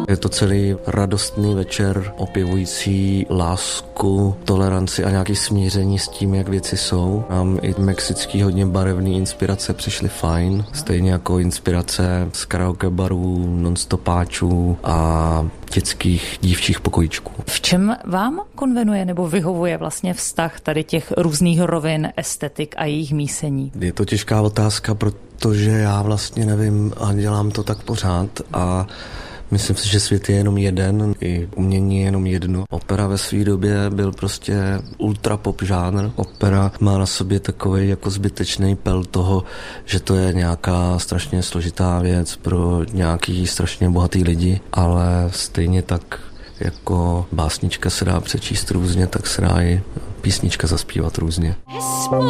Je to celý radostný večer, opěvující lásku, toleranci a nějaké smíření s tím, jak věci jsou. Nám i mexický hodně barevný inspirace přišly fajn, stejně jako inspirace z karaoke barů, nonstopáčů a dětských dívčích pokojíčků. V čem vám konvenuje nebo vyhovuje vlastně vztah tady těch různých rovin, estetik a jejich mísení? Je to těžká otázka, protože já vlastně nevím a dělám to tak pořád a myslím si, že svět je jenom jeden, i umění je jenom jedno. Opera ve své době byl prostě ultra pop žánr. Opera má na sobě takovej jako zbytečný pel toho, že to je nějaká strašně složitá věc pro nějaký strašně bohatý lidi, ale stejně tak jako básnička se dá přečíst různě, tak se dá i písnička zaspívat různě.